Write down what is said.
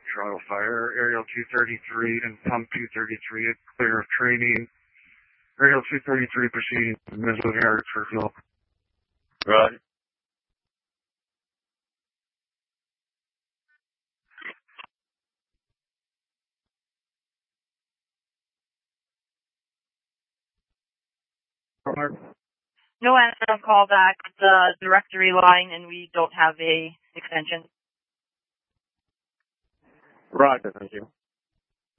Toronto Fire. Aerial 233 and Pump 233 clear of training. Aerial 233 proceeding to Mizzle Yard for fuel. Right. No answer on callback. The directory line, and we don't have a extension. Roger, thank you.